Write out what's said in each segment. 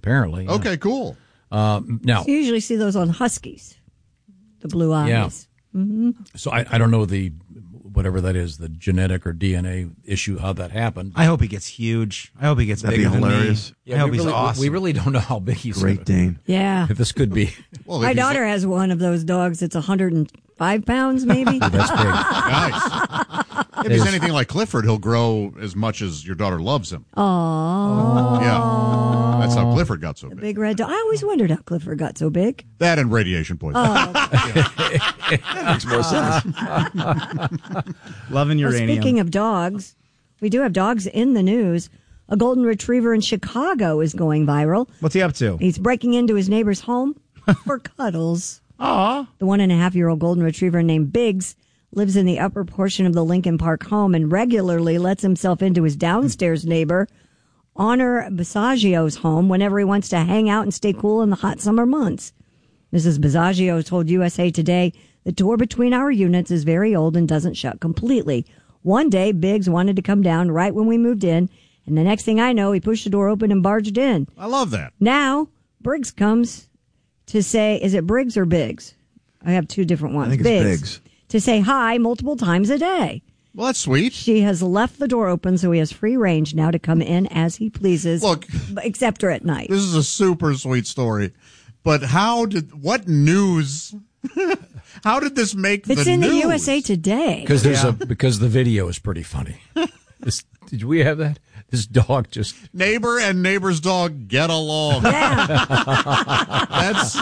apparently. Yeah. Okay, cool. Now, You usually see those on huskies, the blue eyes. Yeah. Mm-hmm. So I don't know whatever that is, the genetic or DNA issue, how that happened. I hope he gets huge. I hope he gets That'd be bigger than hilarious. me. Yeah, I hope we he's really, awesome. We really don't know how big he's Great Dane. Yeah. This could be. Well, My if he's- daughter has one of those dogs that's 105 pounds, maybe. That's big. Nice. If he's anything like Clifford, he'll grow as much as your daughter loves him. Aww. Yeah. That's how Clifford got so big. Big red dog. I always wondered how Clifford got so big. That and radiation poisoning. That makes more sense. Loving Well, uranium. speaking of dogs, we do have dogs in the news. A golden retriever in Chicago is going viral. What's he up to? He's breaking into his neighbor's home for cuddles. Aw. The 1.5-year-old golden retriever named Biggs lives in the upper portion of the Lincoln Park home and regularly lets himself into his downstairs neighbor, Honor Basaggio's home, whenever he wants to hang out and stay cool in the hot summer months. Mrs. Basaggio told USA Today the door between our units is very old and doesn't shut completely. One day, Biggs wanted to come down right when we moved in, and the next thing I know, he pushed the door open and barged in. I love that. Now, Briggs comes to say, is it Briggs or Biggs? I have two different ones. I think it's Biggs. To say hi multiple times a day. Well, that's sweet. She has left the door open so he has free range now to come in as he pleases. Look, except for at night. this is a super sweet story. But what news? How did this make It's the in news? the USA Today. Because the video is pretty funny. Did we have that? This dog just Neighbor and neighbor's dog get along. That's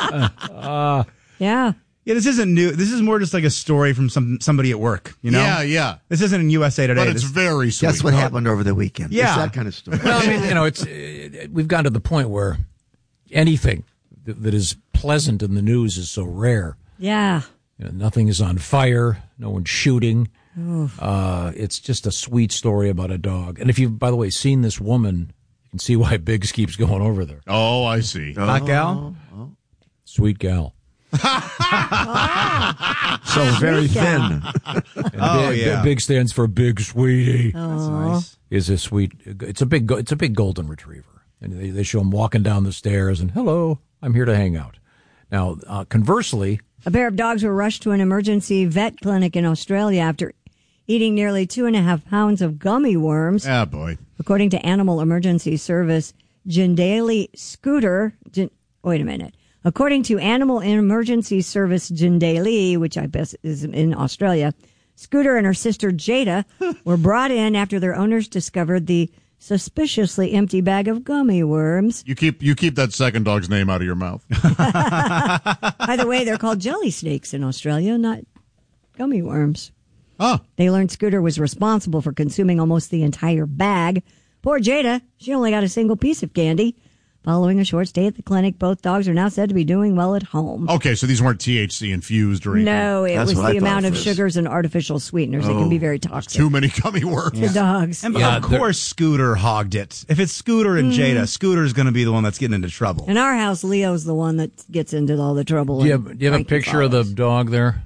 Yeah. Yeah, this isn't new. This is more just like a story from somebody at work, you know? yeah. This isn't in USA Today. But it's very sweet. That's what happened over the weekend. Yeah. It's that kind of story. well, I mean, it's we've gotten to the point where anything that is pleasant in the news is so rare. Yeah. Nothing is on fire. No one's shooting. It's just a sweet story about a dog. And if you've, by the way, seen this woman, you can see why Biggs keeps going over there. Oh, I see. Hot gal? Sweet gal. So very thin. Big stands for big sweetie. That's nice. Is a sweet. It's a big golden retriever, and they show him walking down the stairs and hello, I'm here to hang out. Now, conversely, A pair of dogs were rushed to an emergency vet clinic in Australia after eating nearly 2.5 pounds of gummy worms. Ah, boy. According to Animal Emergency Service, Jindali Scooter. Wait a minute. According to Animal Emergency Service Jindali, which I guess is in Australia, Scooter and her sister Jada were brought in after their owners discovered the suspiciously empty bag of gummy worms. You keep that second dog's name out of your mouth. By the way, they're called jelly snakes in Australia, not gummy worms. Huh. They learned Scooter was responsible for consuming almost the entire bag. Poor Jada, she only got a single piece of candy. Following a short stay at the clinic, both dogs are now said to be doing well at home. Okay, so these weren't THC infused or anything. No, it That's was what I the thought amount of first. sugars and artificial sweeteners that can be very toxic Too many gummy worms. to dogs. And Yeah, of course, Scooter hogged it. If it's Scooter and Jada, Scooter's going to be the one that's getting into trouble. In our house, Leo's the one that gets into all the trouble. do you and have a Frankie picture of the follows. dog there?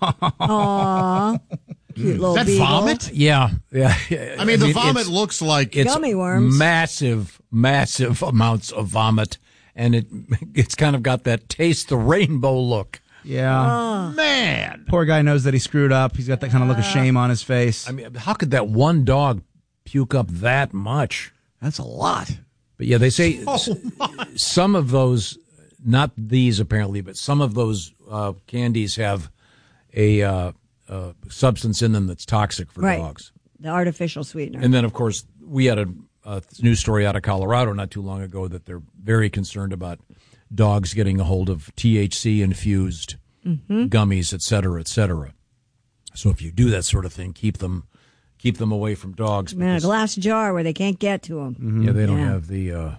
Aw, cute little Is that beagle. vomit? Yeah. I mean, the vomit it's- looks like It's Gummy worms. massive amounts of vomit, and it's kind of got that taste the rainbow look. Yeah. man. Poor guy knows that he screwed up. He's got that kind of look of shame on his face. I mean, how could that one dog puke up that much? That's a lot. But yeah, they say some of those, not these apparently, but some of those candies have a substance in them that's toxic for Right. dogs. The artificial sweetener. And then, of course, we had a news story out of Colorado not too long ago that they're very concerned about dogs getting a hold of THC-infused gummies, et cetera, et cetera. So if you do that sort of thing, keep them away from dogs. Man, a because- glass jar where they can't get to them. yeah, they don't Yeah. have the.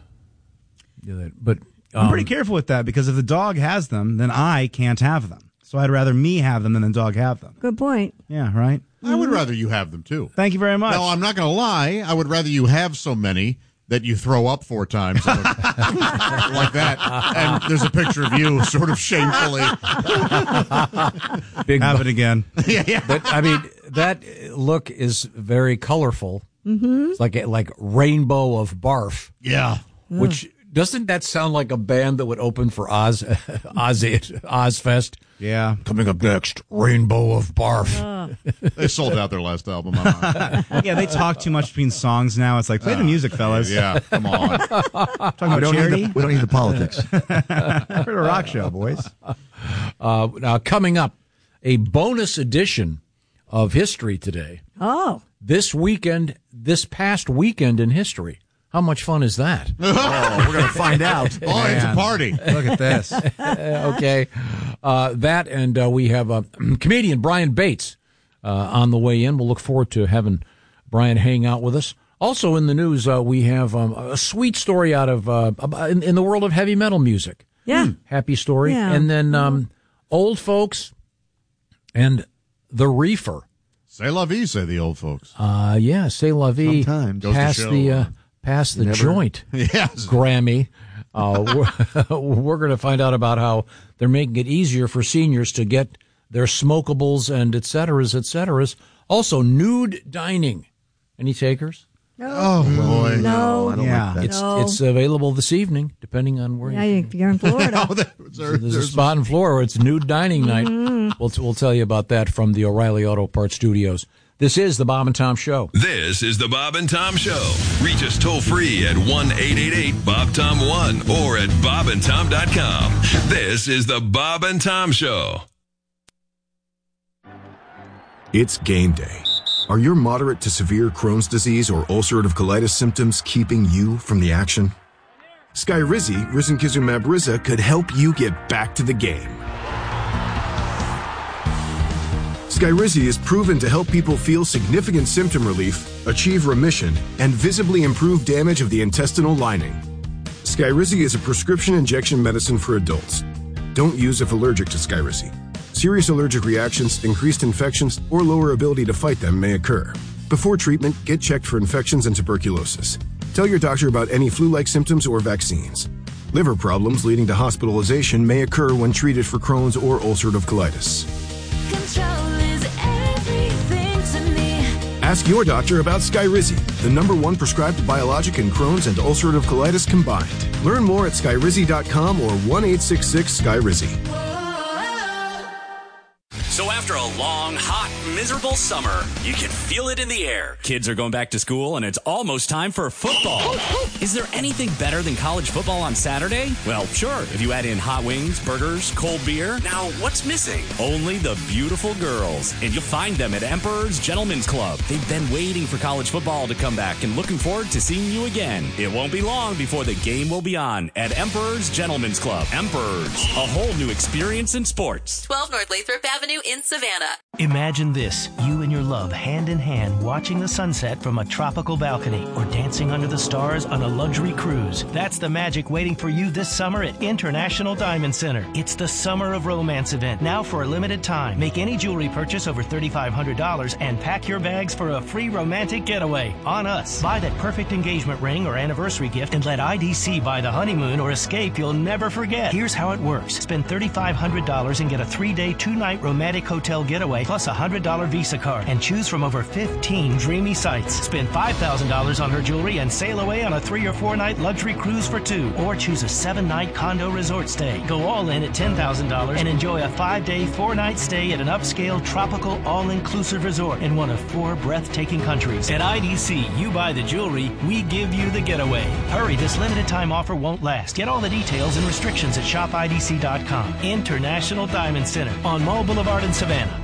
But I'm pretty careful with that because if the dog has them, then I can't have them. So I'd rather me have them than the dog have them. Good point. Yeah, right? I would rather you have them, too. Thank you very much. No, I'm not going to lie. I would rather you have so many that you throw up 4 times. Like that. And there's a picture of you sort of shamefully. big. have it again. But I mean, that look is very colorful. Mm-hmm. It's like rainbow of barf, Yeah. which Doesn't that sound like a band that would open for Ozfest? Yeah. Coming up next, Rainbow of Barf. They sold out their last album. Yeah, they talk too much between songs now. It's like, play the music, fellas. Yeah, come on. Talking about charity? We don't need the politics. We're a rock show, boys. Now, coming up, a bonus edition of History Today. Oh. This past weekend in history. How much fun is that? Oh, we're going to find out. Oh, it's a party. Look at this. Okay. That, and we have comedian Brian Bates on the way in. We'll look forward to having Brian hang out with us. Also in the news, we have a sweet story out of in the world of heavy metal music. Yeah. Happy story. Yeah. And then old folks and the reefer. C'est la vie, say the old folks. Yeah, c'est la vie. Sometimes. Goes to Pass show, the joint. Yes. Grammy. We're going to find out about how they're making it easier for seniors to get their smokables and et ceteras. Also, nude dining. Any takers? Oh, boy. No. I don't Yeah. like that. It's available this evening, depending on where Yeah, you. you're in Florida. Oh, There's a spot in Florida where it's nude dining night. We'll tell you about that from the O'Reilly Auto Parts Studios. This is the Bob and Tom Show. This is the Bob and Tom Show. Reach us toll free at 1-888-BOB-TOM-1 or at bobandtom.com. This is the Bob and Tom Show. It's game day. Are your moderate to severe Crohn's disease or ulcerative colitis symptoms keeping you from the action? Skyrizi, risankizumab Riza, could help you get back to the game. Skyrizi is proven to help people feel significant symptom relief, achieve remission, and visibly improve damage of the intestinal lining. Skyrizi is a prescription injection medicine for adults. Don't use if allergic to Skyrizi. Serious allergic reactions, increased infections, or lower ability to fight them may occur. Before treatment, get checked for infections and tuberculosis. Tell your doctor about any flu-like symptoms or vaccines. Liver problems leading to hospitalization may occur when treated for Crohn's or ulcerative colitis. Control is everything to me. Ask your doctor about Skyrizi, the #1 prescribed biologic in Crohn's and ulcerative colitis combined. Learn more at skyrizi.com or 1-866-SKYRIZI. So after a long, hot, miserable summer, you can feel it in the air. Kids are going back to school, and it's almost time for football. Is there anything better than college football on Saturday? Well, sure, if you add in hot wings, burgers, cold beer. Now, what's missing? Only the beautiful girls. And you'll find them at Emperor's Gentlemen's Club. They've been waiting for college football to come back and looking forward to seeing you again. It won't be long before the game will be on at Emperor's Gentlemen's Club. Emperor's, a whole new experience in sports. 12 North Lathrop Avenue in Savannah. Imagine this, you and your love hand in hand watching the sunset from a tropical balcony or dancing under the stars on a luxury cruise. That's the magic waiting for you this summer at International Diamond Center. It's the Summer of Romance event, now for a limited time. Make any jewelry purchase over $3,500 and pack your bags for a free romantic getaway on us. Buy that perfect engagement ring or anniversary gift and let IDC buy the honeymoon or escape you'll never forget. Here's how it works. Spend $3,500 and get a 3-day, 2-night romantic hotel getaway plus a $100 Visa card and choose from over 15 dreamy sites. Spend $5,000 on her jewelry and sail away on a 3 or 4 night luxury cruise for 2, or choose a 7-night condo resort stay. Go all in at $10,000 and enjoy a 5-day, 4-night stay at an upscale tropical all-inclusive resort in one of 4 breathtaking countries. At IDC, you buy the jewelry, we give you the getaway. Hurry, this limited time offer won't last. Get all the details and restrictions at shopidc.com. International Diamond Center on Mall Boulevard in Savannah.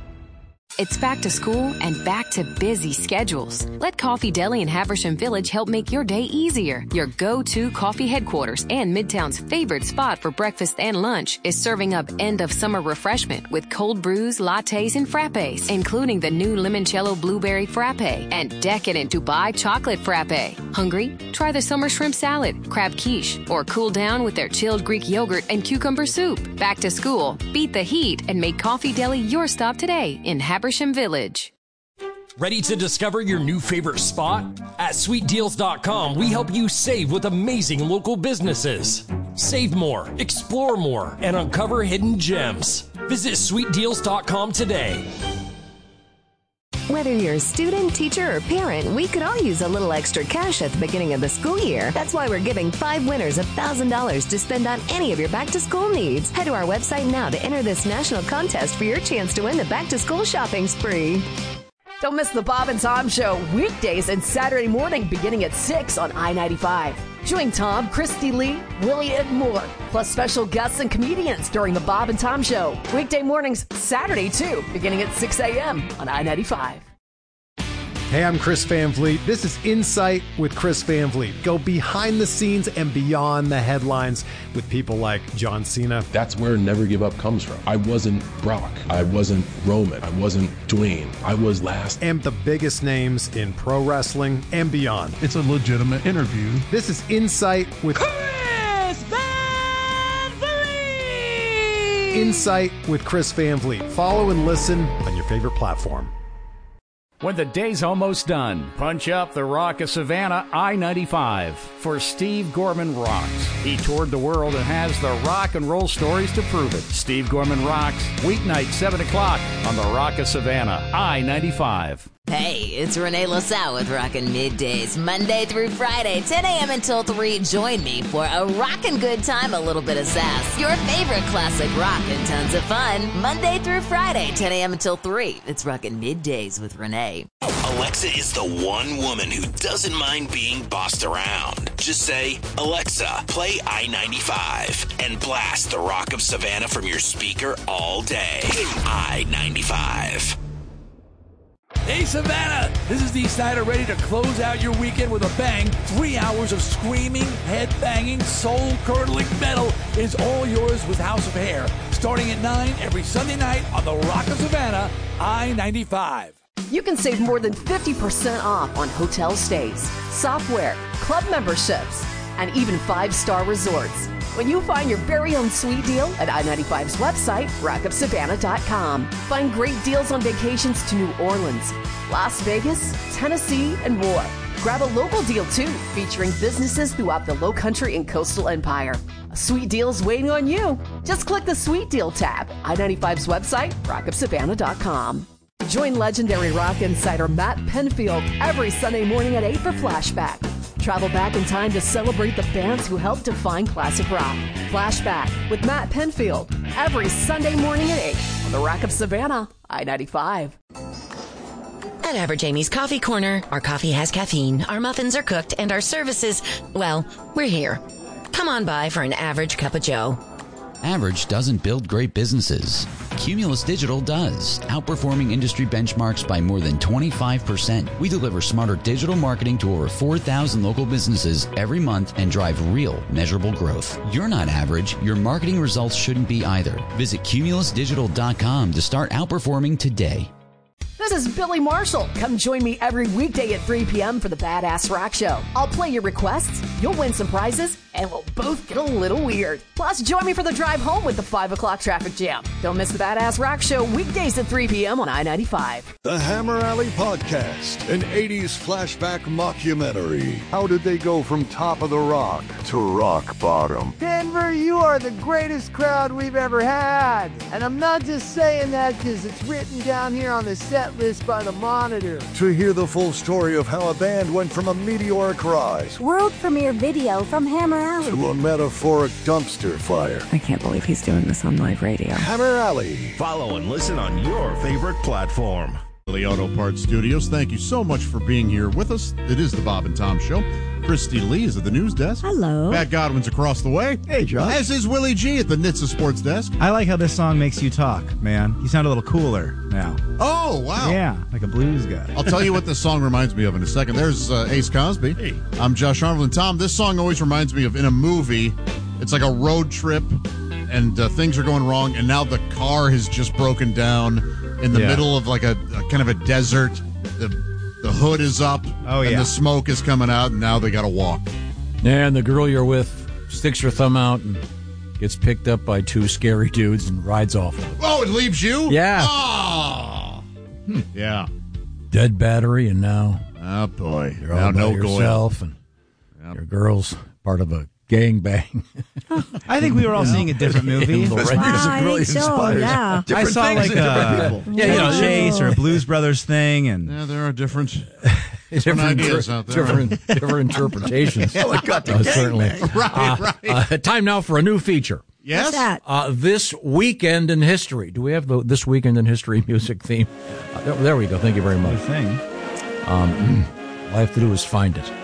It's back to school and back to busy schedules. Let Coffee Deli in Haversham Village help make your day easier. Your go-to coffee headquarters and Midtown's favorite spot for breakfast and lunch is serving up end-of-summer refreshment with cold brews, lattes, and frappes, including the new limoncello blueberry frappe and decadent Dubai chocolate frappe. Hungry? Try the summer shrimp salad, crab quiche, or cool down with their chilled Greek yogurt and cucumber soup. Back to school, beat the heat, and make Coffee Deli your stop today in Haversham Village. Ready to discover your new favorite spot? At sweetdeals.com, we help you save with amazing local businesses. Save more, explore more, and uncover hidden gems. Visit sweetdeals.com today. Whether you're a student, teacher, or parent, we could all use a little extra cash at the beginning of the school year. That's why we're giving 5 winners $1,000 to spend on any of your back-to-school needs. Head to our website now to enter this national contest for your chance to win the back-to-school shopping spree. Don't miss the Bob and Tom Show weekdays and Saturday morning beginning at 6 on I-95. Join Tom, Christy Lee, Willie, and more, plus special guests and comedians during the Bob and Tom Show. Weekday mornings, Saturday too, beginning at 6 a.m. on I-95. Hey, I'm Chris Van Vliet. This is Insight with Chris Van Vliet. Go behind the scenes and beyond the headlines with people like John Cena. That's where Never Give Up comes from. I wasn't Brock. I wasn't Roman. I wasn't Dwayne. I was last. And the biggest names in pro wrestling and beyond. It's a legitimate interview. This is Insight with Chris Van Vliet. Insight with Chris Van Vliet. Follow and listen on your favorite platform. When the day's almost done, punch up the Rock of Savannah I-95 for Steve Gorman Rocks. He toured the world and has the rock and roll stories to prove it. Steve Gorman Rocks, weeknight 7 o'clock on the Rock of Savannah I-95. Hey, it's Renee LaSalle with Rockin' Middays, Monday through Friday, 10 a.m. until 3. Join me for a rockin' good time, a little bit of sass. Your favorite classic rock and tons of fun. Monday through Friday, 10 a.m. until 3. It's Rockin' Middays with Renee. Alexa is the one woman who doesn't mind being bossed around. Just say, Alexa, play I-95 and blast the Rock of Savannah from your speaker all day. I-95. Hey, Savannah! This is Dee Snider, ready to close out your weekend with a bang. 3 hours of screaming, head-banging, soul-curdling metal is all yours with House of Hair. Starting at 9 every Sunday night on the Rock of Savannah, I-95. You can save more than 50% off on hotel stays, software, club memberships, and even 5-star resorts when you find your very own sweet deal at I-95's website, rockofsavannah.com. Find great deals on vacations to New Orleans, Las Vegas, Tennessee, and more. Grab a local deal, too, featuring businesses throughout the Lowcountry and Coastal Empire. A sweet deal is waiting on you. Just click the Sweet Deal tab, I-95's website, rockofsavannah.com. Join legendary rock insider Matt Penfield every Sunday morning at 8 for Flashback. Travel back in time to celebrate the bands who helped define classic rock. Flashback with Matt Penfield every Sunday morning at 8 on the Rock of Savannah, I-95. At Average Amy's Coffee Corner, our coffee has caffeine, our muffins are cooked, and our services, well, we're here. Come on by for an average cup of joe. Average doesn't build great businesses. Cumulus Digital does, outperforming industry benchmarks by more than 25%. We deliver smarter digital marketing to over 4,000 local businesses every month and drive real, measurable growth. You're not average. Your marketing results shouldn't be either. Visit cumulusdigital.com to start outperforming today. This is Billy Marshall. Come join me every weekday at 3 p.m. for the Badass Rock Show. I'll play your requests, you'll win some prizes, and we'll both get a little weird. Plus, join me for the drive home with the 5 o'clock traffic jam. Don't miss the Badass Rock Show weekdays at 3 p.m. on I-95. The Hammer Alley Podcast, an 80s flashback mockumentary. How did they go from top of the rock to rock bottom? Denver, you are the greatest crowd we've ever had. And I'm not just saying that because it's written down here on the set list by the Monitor. To hear the full story of how a band went from a meteoric rise world premiere video from Hammer Alley to a metaphoric dumpster fire. I can't believe he's doing this on live radio. Hammer Alley. Follow and listen on your favorite platform. The Auto Parts Studios, thank you so much for being here with us. It is the Bob and Tom Show. Christy Lee is at the news desk. Hello. Pat Godwin's across the way. Hey, Josh. As is Willie G at the NHTSA Sports Desk. I like how this song makes you talk, man. You sound a little cooler now. Oh, wow. Yeah, like a blues guy. I'll tell you what this song reminds me of in a second. There's Ace Cosby. Hey. I'm Josh Arnold. And Tom, this song always reminds me of in a movie, it's like a road trip and things are going wrong, and now the car has just broken down in the middle of like a kind of a desert. The hood is up, and the smoke is coming out, and now they got to walk. And the girl you're with sticks her thumb out and gets picked up by 2 scary dudes and rides off. Oh, it leaves you? Yeah. Oh. Yeah. Dead battery, and now oh boy, you're all by yourself, and your girl's part of a Gang bang. I think we were all seeing a different movie. I think so, yeah. I saw like a Chase or a Blues Brothers thing, and there are different ideas out there. Different interpretations. Certainly. Right. Time now for a new feature. Yes. What's that? This Weekend in History. Do we have the This Weekend in History music theme? There we go. Thank you very much. All I have to do is find it.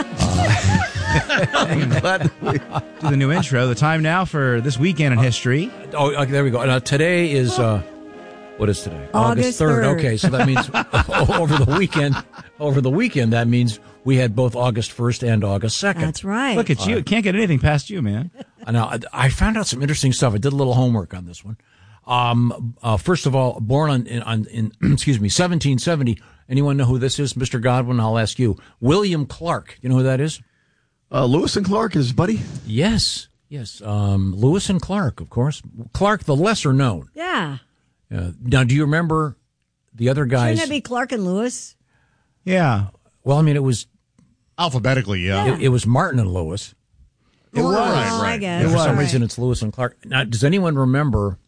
I'm glad we do the new intro. The time now for This Weekend in History. There we go. Now, today is, what is today? August 3rd. Okay, so that means over the weekend, that means we had both August 1st and August 2nd. That's right. Look at you. It can't get anything past you, man. Now, I found out some interesting stuff. I did a little homework on this one. First of all, born in 1770. Anyone know who this is? Mr. Godwin, I'll ask you. William Clark. You know who that is? Lewis and Clark, his buddy? Yes. Lewis and Clark, of course. Clark, the lesser known. Yeah. Now, do you remember the other guys? Shouldn't it be Clark and Lewis? Yeah. Well, I mean, it was alphabetically, yeah. It was Martin and Lewis. It was. I guess. And for some reason, it's Lewis and Clark. Now, does anyone remember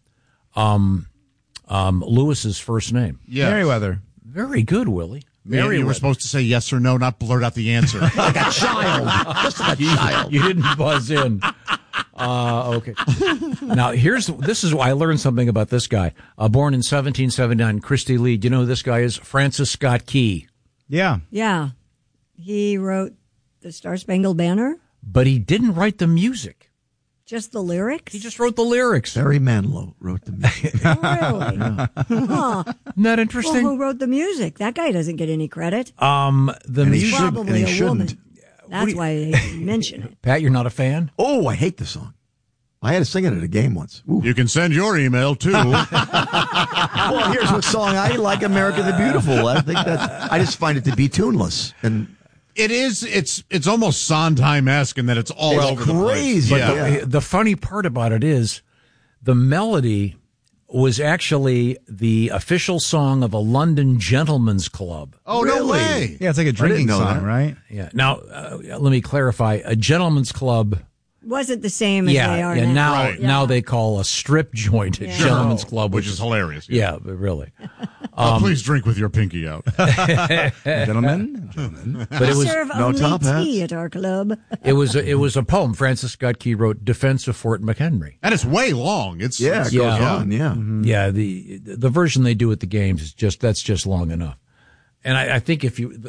Lewis's first name? Yes. Merriweather. Very good, Willie. You were supposed to say yes or no, not blurt out the answer. Like a child. Just like a child. You didn't buzz in. Okay. Now, this is why I learned something about this guy. Born in 1779, Christy Lee. Do you know who this guy is? Francis Scott Key. Yeah. Yeah. He wrote the Star Spangled Banner. But he didn't write the music. Just the lyrics? He just wrote the lyrics. Barry Manilow wrote the music. Oh, really? Huh. Isn't that interesting? Well, who wrote the music? That guy doesn't get any credit. The music. Probably a woman. That's why they mention it. Pat, you're not a fan? Oh, I hate the song. I had to sing it at a game once. Ooh. You can send your email too. Well, here's what song I like: "America the Beautiful." I think I just find it to be tuneless, and it is. It's almost Sondheim-esque in that it's all over crazy. the place. But the funny part about it is the melody was actually the official song of a London gentleman's club. Oh, really? No way. Yeah, it's like a drinking song, right? Yeah. Now, let me clarify. A gentleman's club wasn't the same as they are now. Now they call a strip joint a gentleman's club, which is hilarious. Yeah, but really. Please drink with your pinky out, gentlemen. But it was serve only tea at our club. It was a poem. Francis Scott Key wrote "Defense of Fort McHenry," and it's way long. It goes on. Yeah, yeah. The version they do at the games is just long enough. And I think if you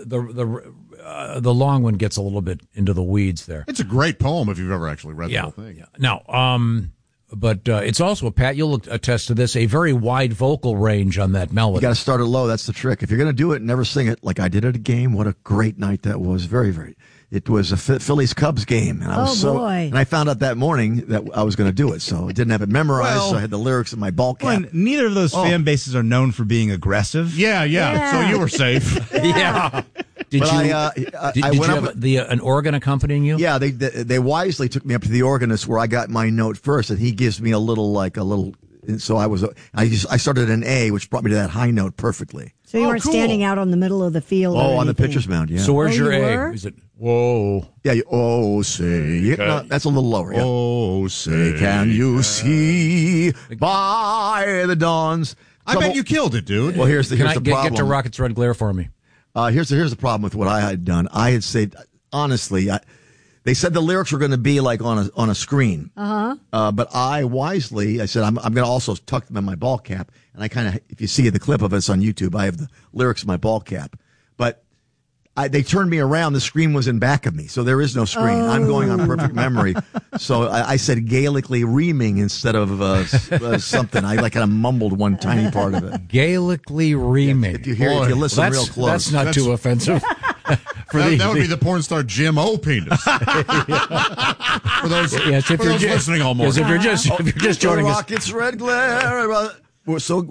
the long one gets a little bit into the weeds there. It's a great poem if you've ever actually read the whole thing. Yeah. Now, but it's also, Pat, you'll attest to this, a very wide vocal range on that melody. You got to start it low. That's the trick. If you're going to do it, never sing it like I did at a game. What a great night that was. Very, very. It was a Phillies-Cubs game, and I was boy. And I found out that morning that I was going to do it, so I didn't have it memorized. So I had the lyrics in my ball cap. Well, neither of those fan bases are known for being aggressive. Yeah. So you were safe. Yeah. Did you have an organ accompanying you? Yeah, they wisely took me up to the organist where I got my note first, and he gives me a little. And so I started an A, which brought me to that high note perfectly. So you weren't standing out on the middle of the field. Oh, on the pitcher's mound. Yeah. So where's your A? Were? Is it whoa? Yeah. Say. Okay. No, that's a little lower. Yeah. Oh, say. Can you see by the dawn's? I bet you killed it, dude. Well, here's the problem. Get to Rocket's Red Glare for me. Here's the problem with what I had done. I had said, honestly, they said the lyrics were going to be like on a screen. But I said, I'm going to also tuck them in my ball cap. And I kind of, if you see the clip of us on YouTube, I have the lyrics in my ball cap. But they turned me around. The screen was in back of me. So there is no screen. I'm going on perfect memory. So I said Gaelically reaming instead of something. I kind of mumbled one tiny part of it. Gaelically reaming. If you listen real close. That's not too offensive. That would be the porn star Jim O. Penis. For those listening all morning. If you're just joining us. Rocket's Red Glare. We're so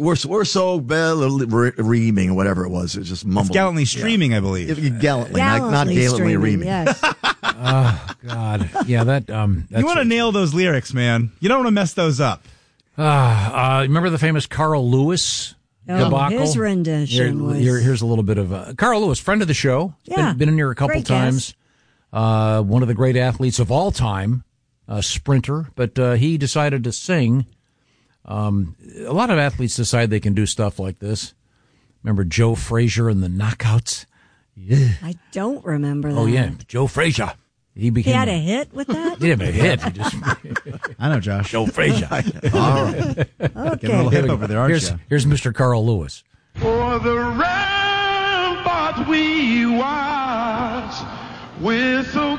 reaming or whatever it was. It was just mumbled. It's gallantly streaming, I believe. Gallantly, not gallantly reaming. Yes. Oh God, yeah. That's you want to nail those lyrics, man. You don't want to mess those up. Remember the famous Carl Lewis debacle? His rendition was... Here's a little bit of Carl Lewis, friend of the show. Yeah, been in here a couple times. One of the great athletes of all time. sprinter, but he decided to sing. A lot of athletes decide they can do stuff like this. Remember Joe Frazier and the Knockouts? Yeah. I don't remember that. Oh, yeah. Joe Frazier. He had a hit with that? He didn't have a hit. He just I know, Josh. Joe Frazier. All right. Getting a little hip over there, aren't you? Here's Mr. Carl Lewis. For the rampart we watch with so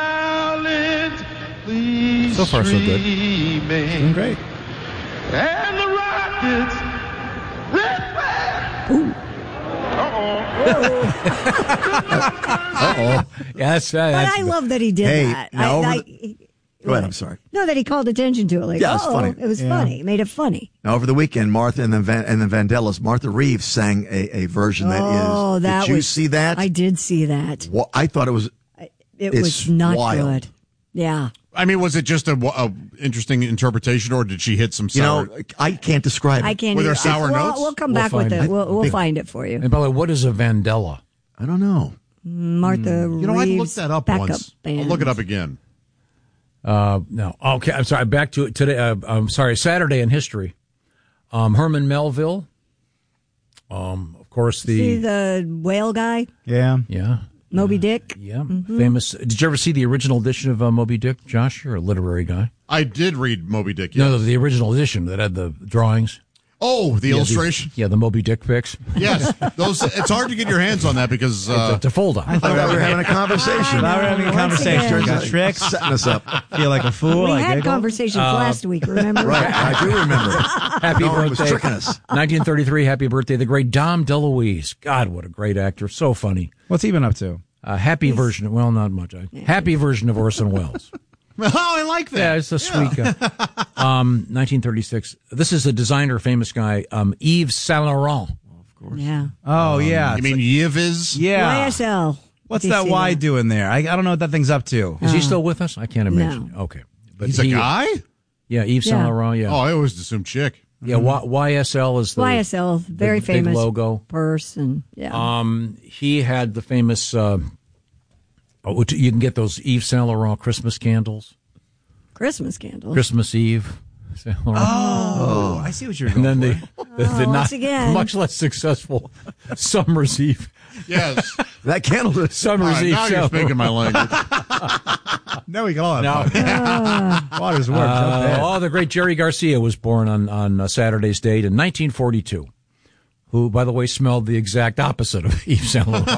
gallantly So far, so good. Doing great. And the rockets red flag. Ooh. Uh-oh. Yes, But I love that he did that. Go ahead, I'm sorry. No, that he called attention to it. Like, Yeah, it's funny. It was funny. It made it funny. Now, over the weekend, Martha and the Vandellas, Martha Reeves sang a version that is. Oh, that did you see that? I did see that. Well, I thought it was. It was not wild. good. Yeah. I mean, was it just a interesting interpretation, or did she hit some sour? I can't describe it. I can't. Were there either. sour notes? We'll come back with it. We'll find it for you. And by the way, what is a Vandella? I don't know. Martha Reeves. You know, I looked that up backup once. band. I'll look it up again. No. Okay, I'm sorry. Back to it today. I'm sorry. Saturday in history. Herman Melville. Of course, See the whale guy? Yeah. Yeah. Moby Dick? Yeah. Famous. Did you ever see the original edition of Moby Dick, Josh? You're a literary guy. I did read Moby Dick. Yes. No, the original edition that had the drawings. Oh, the illustration? The Moby Dick pics. Yes. Those. It's hard to get your hands on that because... to fold on. I thought we were having a conversation. Now we're having a conversation. again. Got tricks. Setting us up. Feel like a fool. We I had giggle. conversations last week, remember? Right, I do remember. Happy Norman was birthday. tricking us. 1933, happy birthday, the great Dom DeLuise. God, what a great actor. So funny. What's he been up to? Happy version, well, not much. Happy version of Orson Welles. Oh, I like that. Yeah, it's a sweet guy. 1936. This is a designer, famous guy, Yves Saint Laurent. Of course. Yeah. Oh, yeah. You mean Yves? Yeah. YSL. What's Did you that see Y doing there? I don't know what that thing's up to. Is he still with us? I can't imagine. No. Okay. But He's a guy? Yeah, Yves Saint Laurent, yeah. Oh, I always assumed chick. Yeah, YSL is the YSL, very big famous logo. person. Yeah. He had the famous, you can get those Yves Saint Laurent Christmas candles. Christmas candles. Christmas Eve. Saint Laurent. Oh, I see what you're And going then for. the once not again. much less successful Summer's Eve. Yes. That candle is... Summer's All right, Eve. now you're Saint speaking my Laurent. language. No, we can all have No. fun. Water's work. The great Jerry Garcia was born on Saturday's date in 1942. Who, by the way, smelled the exact opposite of Yves Saint Laurent.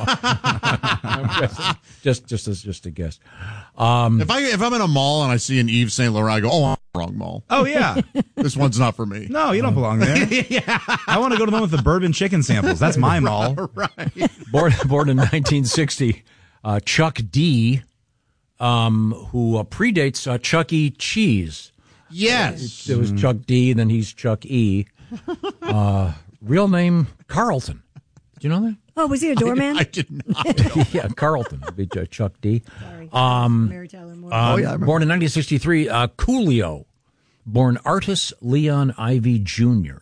just a guess. If I'm in a mall and I see an Yves Saint Laurent, I go, "Oh, I'm in the wrong mall. Oh, yeah. This one's not for me." No, you don't belong there. I want to go to the one with the bourbon chicken samples. That's my mall. Right. Born in 1960, Chuck D, who predates Chuck E. Cheese. Yes. It was Chuck D, then he's Chuck E. Real name, Carlton. Did you know that? Oh, was he a doorman? I did not know. Yeah, Carlton would be Chuck D. Sorry. Mary Tyler Moore. Born in 1963, Coolio. Born Artis Leon Ivy Jr.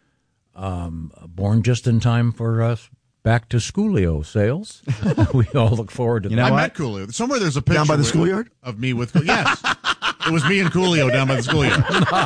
Born just in time for back to Schoolio sales. We all look forward to that. I met Coolio. Somewhere there's a picture Down by the schoolyard? of me with Coolio. Yes. It was me and Coolio down by the schoolyard.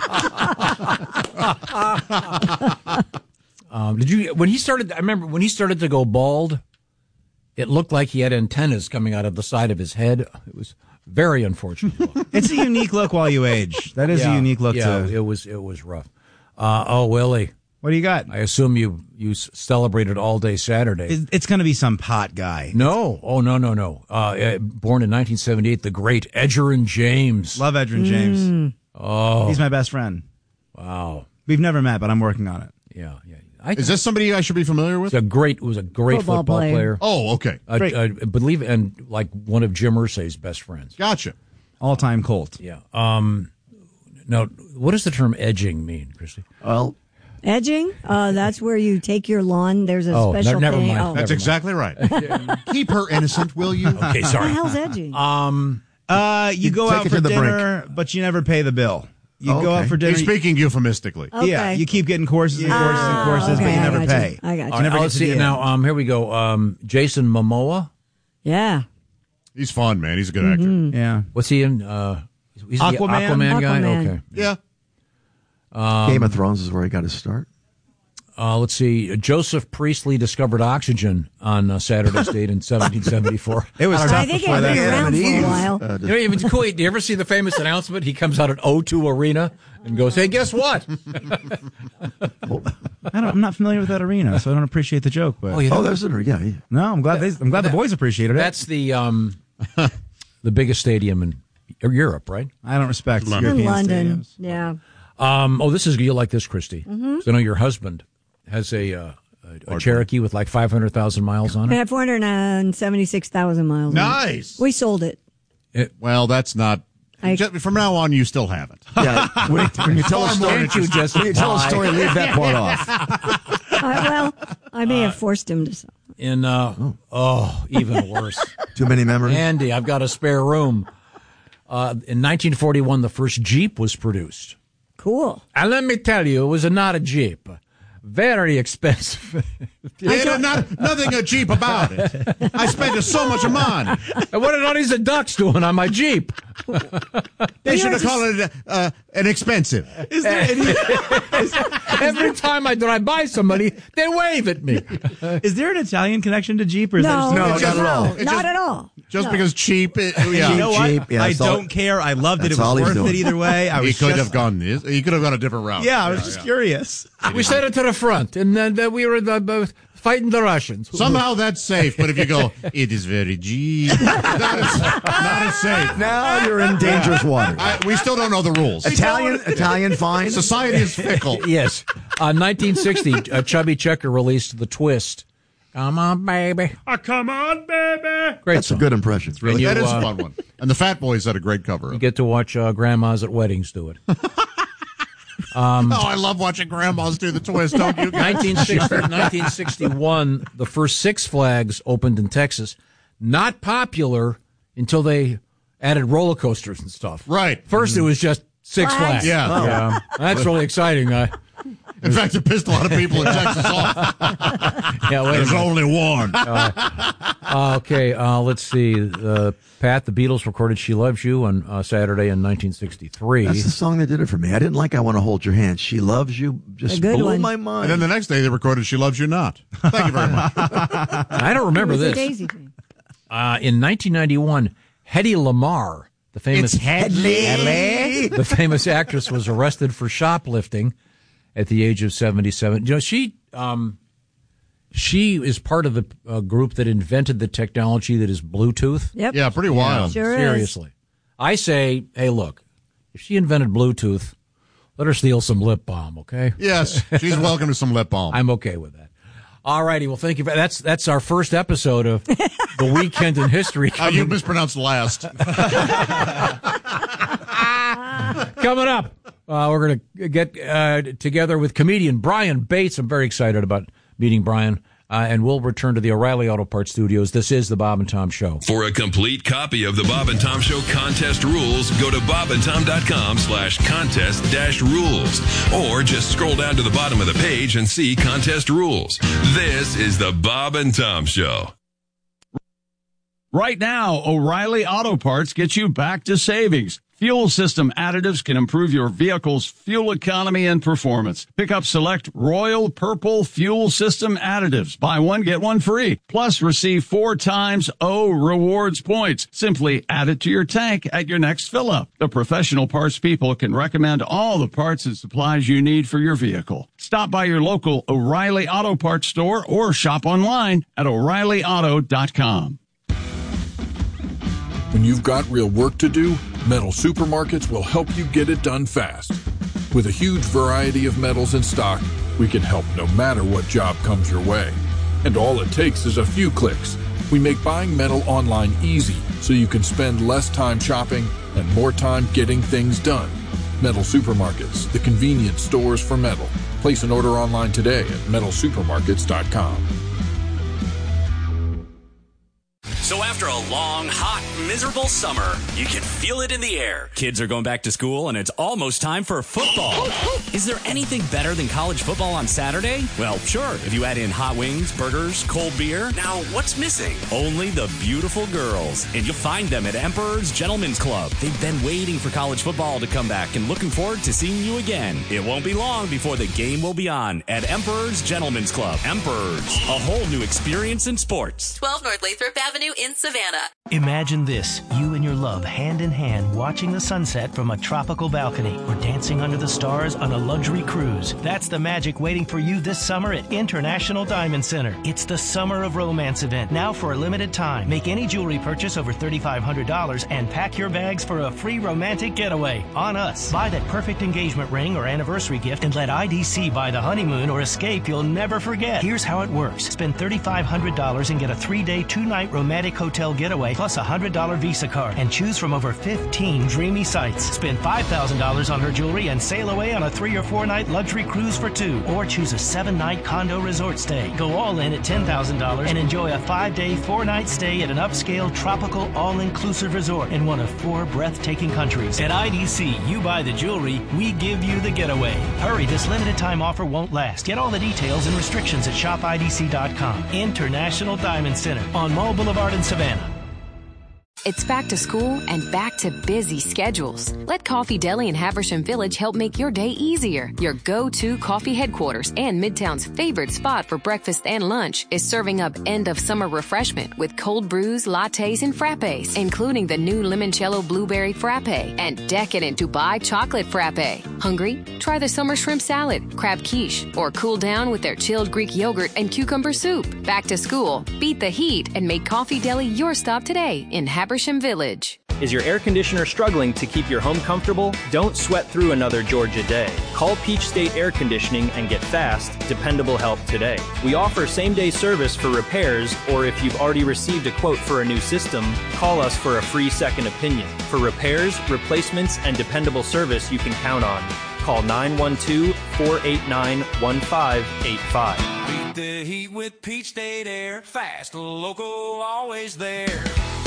When he started, I remember when he started to go bald, it looked like he had antennas coming out of the side of his head. It was very unfortunate. It's a unique look while you age. That is a unique look Yeah, to it was rough. Willie. What do you got? I assume you celebrated all day Saturday. It's going to be some pot guy. No. Oh, no. Born in 1978, the great Edgerrin James. Love Edgerrin James. Oh. He's my best friend. Wow. We've never met, but I'm working on it. Yeah. Is this somebody I should be familiar with? Was a great football player. Oh, okay. I believe, and like one of Jim Irsay's best friends. Gotcha. All-time Colt. Yeah. Now, what does the term edging mean, Christy? Well, edging? That's where you take your lawn. There's a special never thing. mind. Oh. That's exactly right. Keep her innocent, will you? Okay, sorry. What the hell's edging? You go take out it for to the dinner, but you never pay the bill. You go out for dinner. He's speaking euphemistically. Okay. Yeah, you keep getting courses and courses and courses, but you never pay. I got you. All right, let's see. Now, here we go. Jason Momoa. Yeah. He's fun, man. He's a good actor. Yeah. What's he in? He's the Aquaman guy? Okay. Yeah. Game of Thrones is where he got his start. Let's see. Joseph Priestley discovered oxygen on Saturday's date in 1774. It was tough I think before it'd that. been around for a while. It's cool. Do you ever see the famous announcement? He comes out at O2 Arena and goes, "Hey, guess what?" I'm not familiar with that arena, so I don't appreciate the joke. But there's an arena. Yeah. No, I'm glad the boys appreciated it. That's the biggest stadium in Europe, right? I don't respect In European London. stadiums. Yeah. You'll like this, Christy. Mhm. So I know your husband has a Cherokee with like 500,000 miles on I it. had 476,000 miles. Nice. We sold it. Well, that's not. From now on, you still have it. Yeah. When you tell a story, Can't you just when you tell a story, leave that part off. I may have forced him to sell. In even worse. Too many memories. Andy, I've got a spare room. In 1941, the first Jeep was produced. Cool. And let me tell you, it was not a Jeep. Very expensive. There's nothing cheap about it. I spent so much money. And what are all these ducks doing on my Jeep? They should have called it an expensive. Is there any, Every time I drive by somebody, they wave at me. is there an Italian connection to Jeep? Or is No, that just, not at all. Not at all. Just No. because cheap. You know what? Cheap, yeah, I that's all- don't care. I loved it. It that's all was he's worth it doing. either way. He could have gone a different route. Yeah, I was just curious. We sent it to the front, and then we were fighting the Russians. Somehow that's safe, but if you go, it is very G. Not as safe. Now you're in dangerous waters. We still don't know the rules. Italian fine. Society is fickle. Yes. 1960, Chubby Checker released The Twist. Come on, baby. Come on, baby. Great That's song. a good impression. It's really That is a fun one. And the Fat Boys had a great cover. You get to watch grandmas at weddings do it. I love watching grandmas do the twist, don't you? 1961, the first Six Flags opened in Texas. Not popular until they added roller coasters and stuff. Right. First, it was just Six Flags. Yeah. That's really exciting. In fact, it pissed a lot of people in Texas off. Yeah, wait a There's minute. only one. Okay, let's see. Pat, the Beatles recorded She Loves You on Saturday in 1963. That's the song that did it for me. I didn't like I Want to Hold Your Hand. She Loves You just A good blew one. my mind. And then the next day they recorded She Loves You Not. Thank you very much. I don't remember It was a this. daisy thing. In 1991, Hedy Lamarr, the famous the famous actress, was arrested for shoplifting at the age of 77. You know, she is part of the group that invented the technology that is Bluetooth. Yep. Yeah, pretty wild. Sure is. Seriously. I say, hey, look, if she invented Bluetooth, let her steal some lip balm, okay? Yes, she's welcome to some lip balm. I'm okay with that. All righty. Well, thank you. That's our first episode of The Weekend in History. You mispronounced last. Coming up, we're going to get together with comedian Brian Bates. I'm very excited about meeting Brian. And we'll return to the O'Reilly Auto Parts studios. This is the Bob and Tom Show. For a complete copy of the Bob and Tom Show contest rules, go to bobandtom.com/contest-rules. Or just scroll down to the bottom of the page and see contest rules. This is the Bob and Tom Show. Right now, O'Reilly Auto Parts gets you back to savings. Fuel system additives can improve your vehicle's fuel economy and performance. Pick up select Royal Purple fuel system additives. Buy one, get one free. Plus, receive 4 times O rewards points. Simply add it to your tank at your next fill-up. The professional parts people can recommend all the parts and supplies you need for your vehicle. Stop by your local O'Reilly Auto Parts store or shop online at O'ReillyAuto.com. When you've got real work to do, Metal Supermarkets will help you get it done fast. With a huge variety of metals in stock, we can help no matter what job comes your way. And all it takes is a few clicks. We make buying metal online easy so you can spend less time shopping and more time getting things done. Metal Supermarkets, the convenience stores for metal. Place an order online today at metalsupermarkets.com. So after a long, hot miserable summer. You can feel it in the air. Kids are going back to school, and it's almost time for football. Is there anything better than college football on Saturday? Well, sure, if you add in hot wings, burgers, cold beer. Now, what's missing? Only the beautiful girls. And you'll find them at Emperor's Gentlemen's Club. They've been waiting for college football to come back and looking forward to seeing you again. It won't be long before the game will be on at Emperor's Gentlemen's Club. Emperor's, a whole new experience in sports. 12 North Lathrop Avenue in Savannah. Imagine this, you and your love hand in hand watching the sunset from a tropical balcony or dancing under the stars on a luxury cruise. That's the magic waiting for you this summer at International Diamond Center. It's the Summer of Romance event, now for a limited time. Make any jewelry purchase over $3,500 and pack your bags for a free romantic getaway on us. Buy that perfect engagement ring or anniversary gift and let IDC buy the honeymoon or escape you'll never forget. Here's how it works. Spend $3,500 and get a 3-day, 2-night romantic hotel getaway plus a $100 Visa card and choose from over 15 dreamy sites. Spend $5,000 on her jewelry and sail away on a 3 or 4 night luxury cruise for 2, or choose a 7-night condo resort stay. Go all in at $10,000 and enjoy a 5-day, 4-night stay at an upscale tropical all-inclusive resort in one of 4 breathtaking countries. At IDC, you buy the jewelry, we give you the getaway. Hurry, this limited time offer won't last. Get all the details and restrictions at shopidc.com. International Diamond Center on Mall Boulevard in Savannah. It's back to school and back to busy schedules. Let Coffee Deli in Haversham Village help make your day easier. Your go-to coffee headquarters and Midtown's favorite spot for breakfast and lunch is serving up end-of-summer refreshment with cold brews, lattes, and frappes, including the new limoncello blueberry frappe and decadent Dubai chocolate frappe. Hungry? Try the summer shrimp salad, crab quiche, or cool down with their chilled Greek yogurt and cucumber soup. Back to school, beat the heat, and make Coffee Deli your stop today in Haversham Village. Is your air conditioner struggling to keep your home comfortable? Don't sweat through another Georgia day. Call Peach State Air Conditioning and get fast, dependable help today. We offer same-day service for repairs, or if you've already received a quote for a new system, call us for a free second opinion. For repairs, replacements, and dependable service you can count on. Call 912-489-1585. Beat the heat with Peach State Air. Fast, local, always there.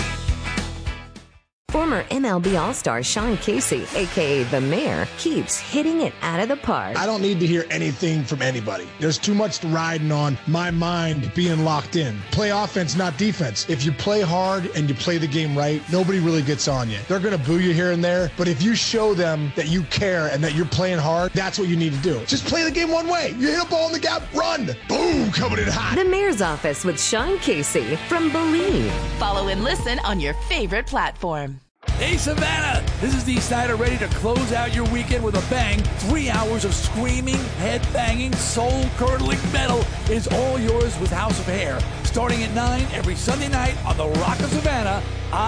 Former MLB All-Star Sean Casey, a.k.a. The Mayor, keeps hitting it out of the park. I don't need to hear anything from anybody. There's too much riding on my mind being locked in. Play offense, not defense. If you play hard and you play the game right, nobody really gets on you. They're going to boo you here and there, but if you show them that you care and that you're playing hard, that's what you need to do. Just play the game one way. You hit a ball in the gap, run. Boom, coming in hot. The Mayor's Office with Sean Casey from Believe. Follow and listen on your favorite platform. Hey, Savannah! This is Dee Snider, ready to close out your weekend with a bang. 3 hours of screaming, head-banging, soul-curdling metal is all yours with House of Hair. Starting at 9 every Sunday night on the Rock of Savannah,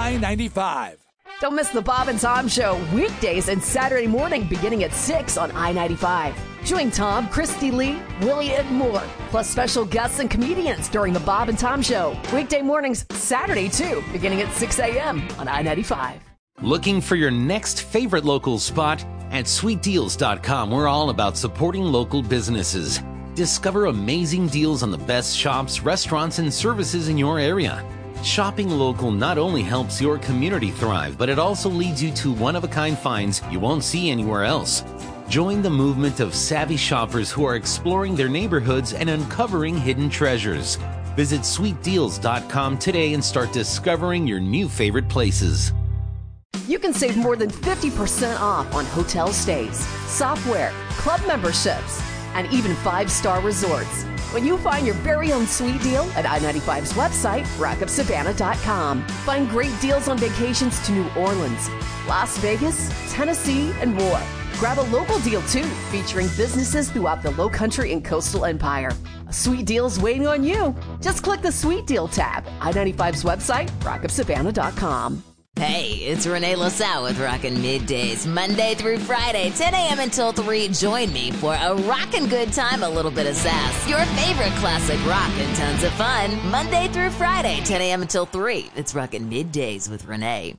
I-95. Don't miss the Bob and Tom Show weekdays and Saturday morning beginning at 6 on I-95. Join Tom, Christy Lee, Willie, and more, plus special guests and comedians during the Bob and Tom Show. Weekday mornings, Saturday too, beginning at 6 a.m. on I-95. Looking for your next favorite local spot? At sweetdeals.com, we're all about supporting local businesses. Discover amazing deals on the best shops, restaurants, and services in your area. Shopping local not only helps your community thrive, but it also leads you to one-of-a-kind finds you won't see anywhere else. Join the movement of savvy shoppers who are exploring their neighborhoods and uncovering hidden treasures. Visit sweetdeals.com today and start discovering your new favorite places. You can save more than 50% off on hotel stays, software, club memberships, and even 5-star resorts when you find your very own sweet deal at I-95's website, rockofsavannah.com. Find great deals on vacations to New Orleans, Las Vegas, Tennessee, and more. Grab a local deal, too, featuring businesses throughout the Lowcountry and Coastal Empire. A sweet deal is waiting on you. Just click the Sweet Deal tab. I-95's website, rockofsavannah.com. Hey, it's Renee LaSalle with Rockin' Middays, Monday through Friday, 10 a.m. until 3. Join me for a rockin' good time, a little bit of sass. Your favorite classic rock and tons of fun. Monday through Friday, 10 a.m. until 3. It's Rockin' Middays with Renee.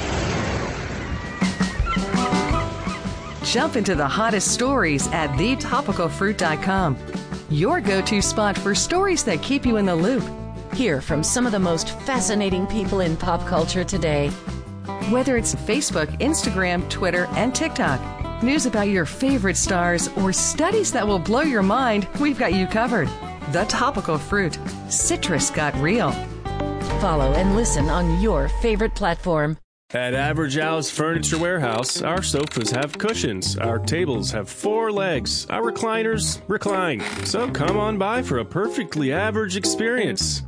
Jump into the hottest stories at thetopicalfruit.com. Your go-to spot for stories that keep you in the loop. Hear from some of the most fascinating people in pop culture today. Whether it's Facebook, Instagram, Twitter, and TikTok, news about your favorite stars, or studies that will blow your mind, we've got you covered. The Topical Fruit. Citrus got real. Follow and listen on your favorite platform. At Average Al's Furniture Warehouse, our sofas have cushions, our tables have 4 legs, our recliners recline. So come on by for a perfectly average experience.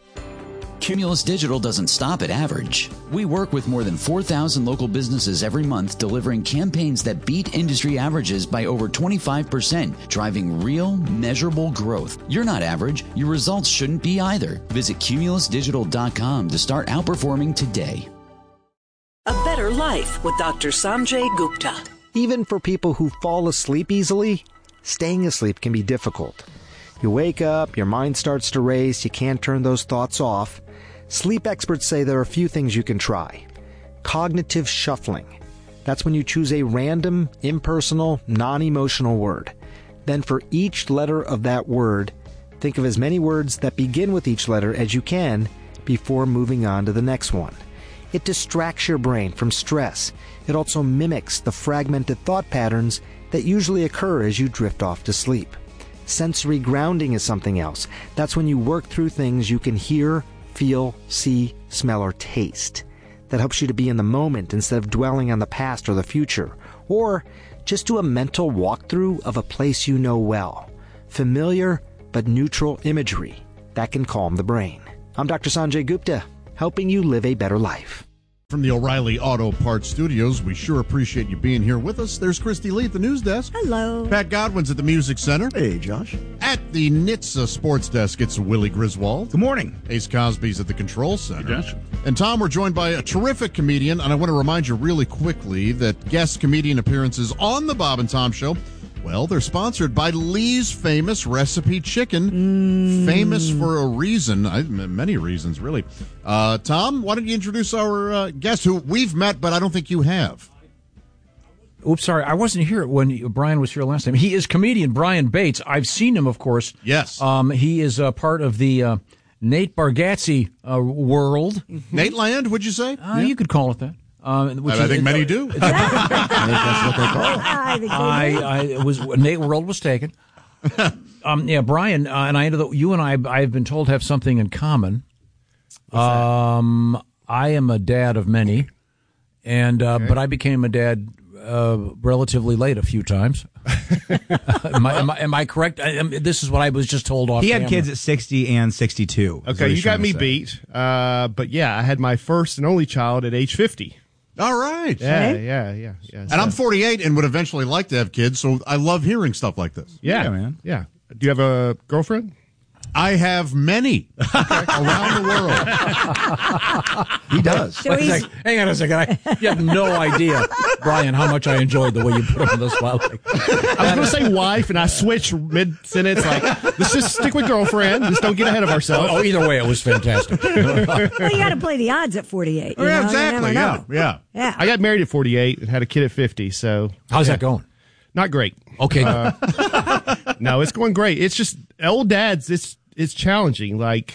Cumulus Digital doesn't stop at average. We work with more than 4,000 local businesses every month, delivering campaigns that beat industry averages by over 25%, driving real, measurable growth. You're not average. Your results shouldn't be either. Visit cumulusdigital.com to start outperforming today. A Better Life with Dr. Sanjay Gupta. Even for people who fall asleep easily, staying asleep can be difficult. You wake up, your mind starts to race, you can't turn those thoughts off. Sleep experts say there are a few things you can try. Cognitive shuffling. That's when you choose a random, impersonal, non-emotional word. Then for each letter of that word, think of as many words that begin with each letter as you can before moving on to the next one. It distracts your brain from stress. It also mimics the fragmented thought patterns that usually occur as you drift off to sleep. Sensory grounding is something else. That's when you work through things you can hear, feel, see, smell, or taste. That helps you to be in the moment instead of dwelling on the past or the future. Or just do a mental walkthrough of a place you know well. Familiar but neutral imagery. That can calm the brain. I'm Dr. Sanjay Gupta, helping you live a better life. From the O'Reilly Auto Parts Studios, we sure appreciate you being here with us. There's Christy Lee at the news desk. Hello. Pat Godwin's at the Music Center. Hey, Josh. At the NHTSA Sports Desk, it's Willie Griswold. Good morning. Ace Cosby's at the Control Center. Yes. And Tom, we're joined by a terrific comedian, and I want to remind you really quickly that guest comedian appearances on the Bob and Tom Show, well, they're sponsored by Lee's Famous Recipe Chicken. Famous for a reason, many reasons, really. Tom, why don't you introduce our guest, who we've met, but I don't think you have. Oops, sorry, I wasn't here when Brian was here last time. He is comedian Brian Bates. I've seen him, of course. Yes. He is part of the Nate Bargatze world. Nate Land, would you say? You could call it that. I think many do. That's what they call it. Nate World was taken. Brian, and I know that you and I've been told have something in common. I am a dad of many, and but I became a dad relatively late a few times. Am I correct? This is what I was just told off. He had camera. kids at 60 and 62. Okay, you got me beat. But yeah, I had my first and only child at age 50. All right. Yeah. And I'm 48 and would eventually like to have kids, so I love hearing stuff like this. Yeah, man. Yeah. Do you have a girlfriend? I have many around the world. He does. Hang on a second. You have no idea, Brian, how much I enjoyed the way you put him on the spot. I was going to say wife, and I switched mid-sentence. Like, let's just stick with girlfriend. Just don't get ahead of ourselves. Either way, it was fantastic. Well, you got to play the odds at 48. You know? Exactly. You never know. Yeah. I got married at 48 and had a kid at 50. So how's that going? Not great. Okay. No, it's going great. It's just old dads. It's challenging. Like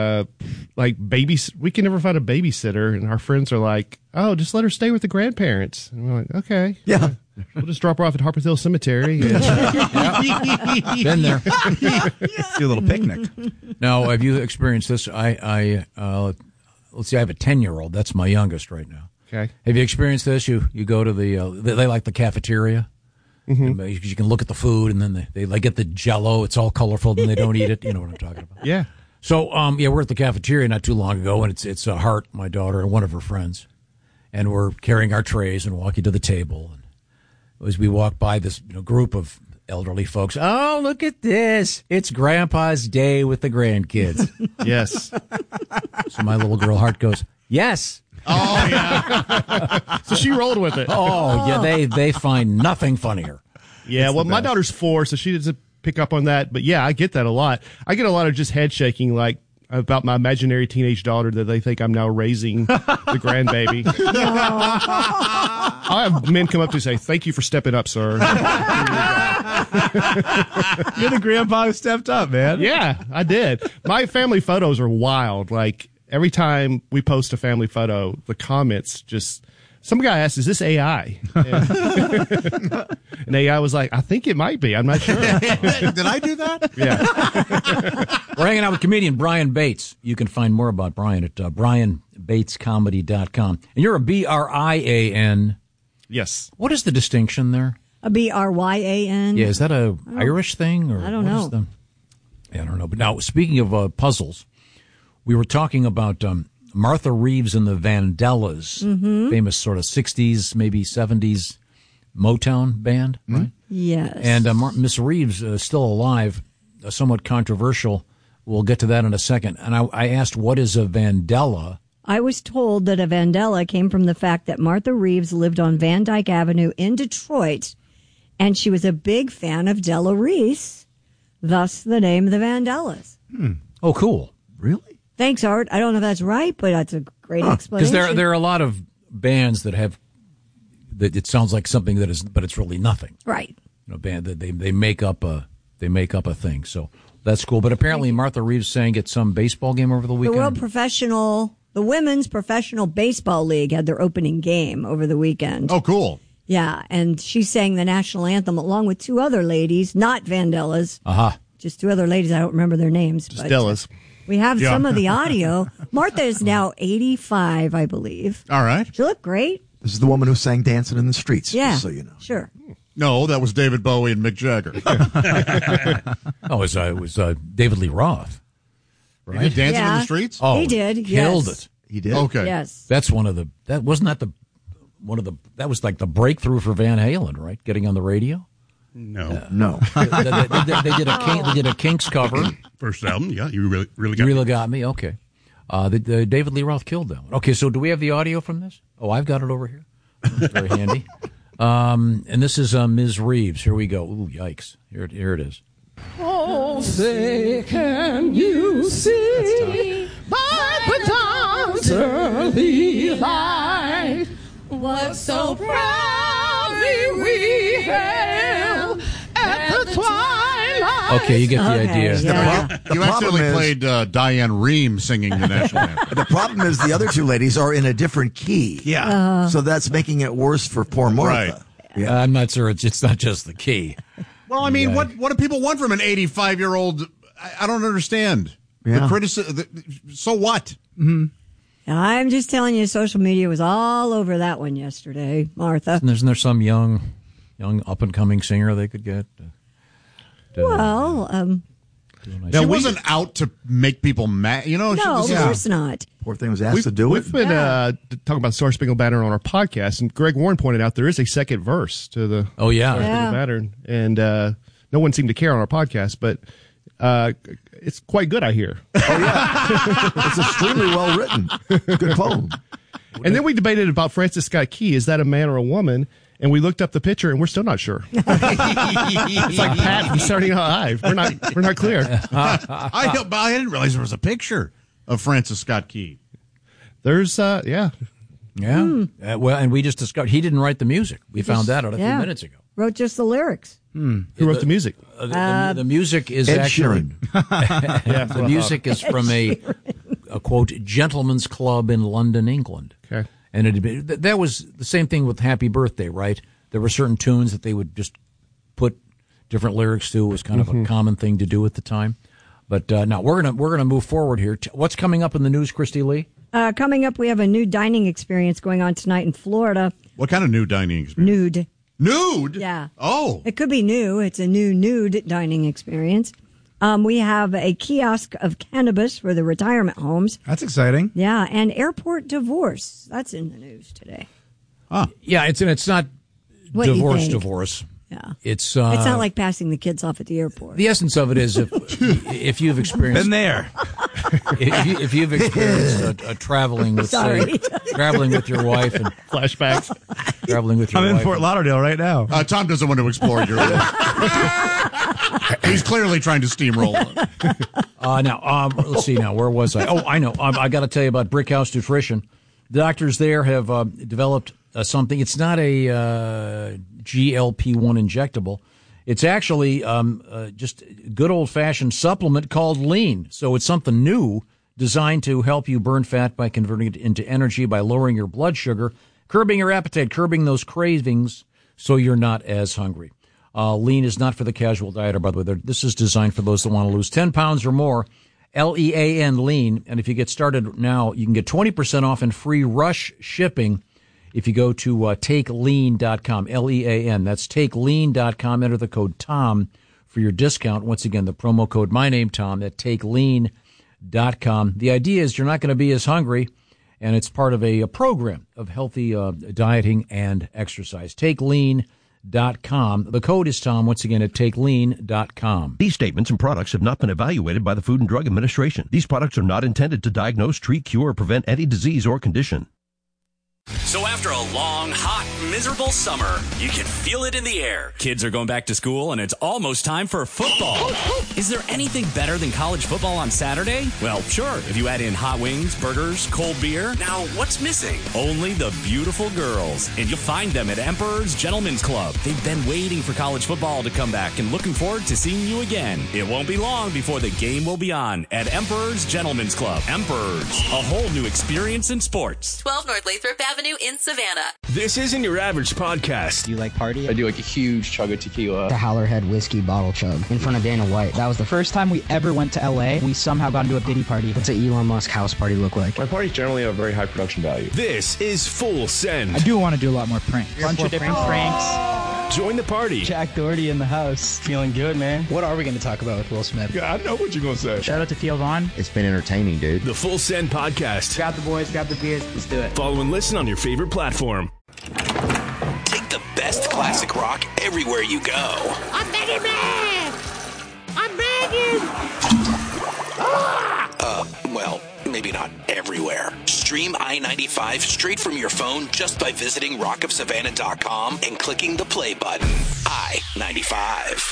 we can never find a babysitter, and our friends are like, "Oh, just let her stay with the grandparents." And we're like, "Okay, yeah, we'll just drop her off at Harpeth Hill Cemetery." Been there. Do a little picnic. Now, have you experienced this? Let's see. I have a 10-year-old. That's my youngest right now. Okay. Have you experienced this? You go to they like the cafeteria. Mm-hmm. You can look at the food, and then they get the Jell-O. It's all colorful, and they don't eat it. You know what I'm talking about? Yeah. So, we're at the cafeteria not too long ago, and it's Hart, my daughter, and one of her friends, and we're carrying our trays and walking to the table. And as we walk by this group of elderly folks, oh, look at this! It's Grandpa's day with the grandkids. Yes. So my little girl Hart goes, yes. Oh, yeah. So she rolled with it. Oh, yeah, they find nothing funnier. Yeah, well, my daughter's 4, so she doesn't pick up on that. But, yeah, I get that a lot. I get a lot of just head shaking, like, about my imaginary teenage daughter that they think I'm now raising the grandbaby. I have men come up to me and say, "Thank you for stepping up, sir." You're the grandpa who stepped up, man. Yeah, I did. My family photos are wild. Like, every time we post a family photo, the comments just... Some guy asked, "Is this AI?" And AI was like, "I think it might be. I'm not sure." Did I do that? Yeah. We're hanging out with comedian Brian Bates. You can find more about Brian at brianbatescomedy.com. And you're a B-R-I-A-N. Yes. What is the distinction there? A B-R-Y-A-N. Yeah, is that a Irish thing? Or I don't know. I don't know. But now, speaking of puzzles, we were talking about Martha Reeves and the Vandellas, famous sort of 60s, maybe 70s Motown band, right? Yes. And Miss Reeves is still alive, somewhat controversial. We'll get to that in a second. And I asked, what is a Vandella? I was told that a Vandella came from the fact that Martha Reeves lived on Van Dyke Avenue in Detroit, and she was a big fan of Della Reese, thus the name the Vandellas. Oh, cool. Really? Thanks, Art. I don't know if that's right, but that's a great explanation. Because there are a lot of bands that have that it sounds like something that is, but it's really nothing. Right. You know, band that they make up a thing. So that's cool. But apparently Martha Reeves sang at some baseball game over the weekend. The Women's Professional Baseball League had their opening game over the weekend. Oh, cool. Yeah, and she sang the national anthem along with two other ladies, not Vandellas. Just two other ladies. I don't remember their names. Just Dellas. We have some of the audio. Martha is now 85, I belive. All right. She looked great. This is the woman who sang Dancing in the Streets, Yeah, just so you know. Sure. No, that was David Bowie and Mick Jagger. It was David Lee Roth. Right? He did Dancing in the Streets? Oh, he did. Killed Yes. it. He did? Okay. Yes. That's that was like the breakthrough for Van Halen, right? Getting on the radio. No. They did a Kinks cover. First album, yeah. You really got me. Okay. The David Lee Roth killed that one. Okay, so do we have the audio from this? Oh, I've got it over here. Very handy. And this is Ms. Reeves. Here we go. Ooh, yikes. Here it is. Oh, say, can you see by the dawn's early light what so proudly we hailed at the twilight? Okay, you get the idea. Yeah. You accidentally played Diane Rehm singing the national anthem. The problem is the other two ladies are in a different key. Yeah. So that's making it worse for poor Martha. Right. Yeah. I'm not sure it's not just the key. Well, I mean, what do people want from an 85-year-old? I don't understand. Yeah. The criticism. So what? I'm just telling you, social media was all over that one yesterday, Martha. Isn't there some young up-and-coming singer they could get? She wasn't out to make people mad. You know, No, of course not. Poor thing was asked to do it. We've been talking about Star Spangled Banner on our podcast, and Greg Warren pointed out there is a second verse to the Oh, yeah. Star Spangled Banner, and no one seemed to care on our podcast, but it's quite good, I hear. It's extremely well written. Good poem. And then we debated about Francis Scott Key. Is that a man or a woman? And we looked up the picture, and we're still not sure. It's like Pat from Saturday Night Live. We're not clear. I didn't realize there was a picture of Francis Scott Key. There's Yeah. Well, and we just discovered he didn't write the music. We found that out a few minutes ago. Wrote just the lyrics. Who wrote the music? The music is Ed actually Sheeran. the music is from a quote gentleman's club in London, England. Okay. And that was the same thing with Happy Birthday, right? There were certain tunes that they would just put different lyrics to. It was kind of a common thing to do at the time. But now we're gonna move forward here. What's coming up in the news, Christy Lee? Coming up, we have a new dining experience going on tonight in Florida. What kind of new dining experience? Nude. Nude? Yeah. Oh. It could be new. It's a new nude dining experience. We have a kiosk of cannabis for the retirement homes. That's exciting. Yeah, and airport divorce. That's in the news today. Yeah, it's not What do you think? divorce. Yeah. It's not like passing the kids off at the airport. The essence of it is if you've experienced Been there. if you've experienced traveling with traveling with your wife and Flashbacks. traveling with your I'm wife. in Fort Lauderdale right now. Tom doesn't want to explore your He's clearly trying to steamroll. Now, let's see now. Where was I? Oh, I know. I got to tell you about Brickhouse Nutrition. The doctors there have developed something. It's not a GLP-1 injectable. It's actually just good old-fashioned supplement called Lean. So it's something new designed to help you burn fat by converting it into energy by lowering your blood sugar, curbing your appetite, curbing those cravings so you're not as hungry. Lean is not for the casual dieter, by the way. This is designed for those that want to lose 10 pounds or more. Lean, Lean. And if you get started now, you can get 20% off and free rush shipping if you go to takelean.com, Lean. That's takelean.com. Enter the code TOM for your discount. Once again, the promo code, my name, Tom, at takelean.com. The idea is you're not going to be as hungry, and it's part of a program of healthy dieting and exercise. TakeLean.com. The code is Tom, once again, at takelean.com. These statements and products have not been evaluated by the Food and Drug Administration. These products are not intended to diagnose, treat, cure, or prevent any disease or condition. So after a long, hot, miserable summer, you can feel it in the air. Kids are going back to school, and it's almost time for football. Is there anything better than college football on Saturday? Well, sure, if you add in hot wings, burgers, cold beer. Now, what's missing? Only the beautiful girls. And you'll find them at Emperor's Gentlemen's Club. They've been waiting for college football to come back and looking forward to seeing you again. It won't be long before the game will be on at Emperor's Gentlemen's Club. Emperor's, a whole new experience in sports. 12 North Lathrop Avenue in Savannah. This isn't your average podcast. Do you like party? I do like a huge chug of tequila. The Howlerhead whiskey bottle chug in front of Dana White. That was the first time we ever went to LA. We somehow got into a Diddy party. What's an Elon Musk house party look like? My parties generally have very high production value. This is Full Send. I do want to do a lot more pranks. Bunch of different pranks. Join the party. Jack Doherty in the house. Feeling good, man. What are we going to talk about with Will Smith? Yeah, I know what you're going to say. Shout out to Theo Vaughn. It's been entertaining, dude. The Full Send Podcast. Grab the boys, grab the beers. Let's do it. Follow and listen on your favorite platform. Take the best classic rock everywhere you go. I'm begging, man! I'm begging! Well, maybe not everywhere. Stream I-95 straight from your phone just by visiting rockofsavannah.com and clicking the play button. I-95.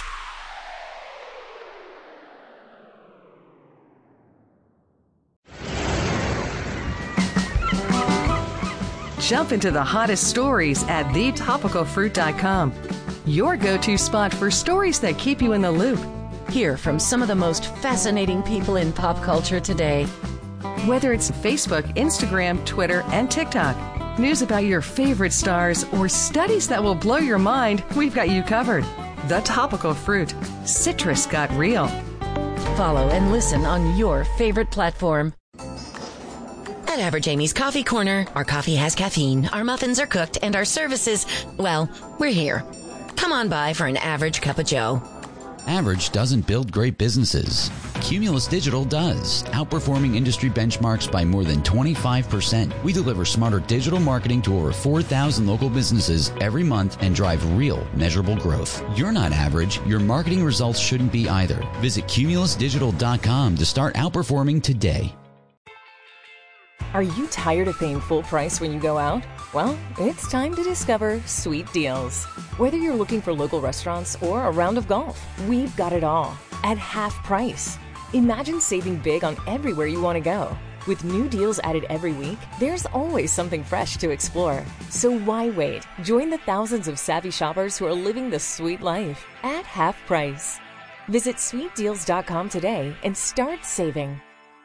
Jump into the hottest stories at thetopicalfruit.com. Your go-to spot for stories that keep you in the loop. Hear from some of the most fascinating people in pop culture today. Whether it's Facebook, Instagram, Twitter, and TikTok, news about your favorite stars, or studies that will blow your mind, we've got you covered. The Topical Fruit. Citrus got real. Follow and listen on your favorite platform. At Average Amy's Coffee Corner, our coffee has caffeine, our muffins are cooked, and our services, well, we're here. Come on by for an average cup of joe. Average doesn't build great businesses. Cumulus Digital does, outperforming industry benchmarks by more than 25%. We deliver smarter digital marketing to over 4,000 local businesses every month and drive real, measurable growth. You're not average. Your marketing results shouldn't be either. Visit cumulusdigital.com to start outperforming today. Are you tired of paying full price when you go out? Well, it's time to discover Sweet Deals. Whether you're looking for local restaurants or a round of golf, we've got it all at half price. Imagine saving big on everywhere you want to go. With new deals added every week, there's always something fresh to explore. So why wait? Join the thousands of savvy shoppers who are living the sweet life at half price. Visit sweetdeals.com today and start saving.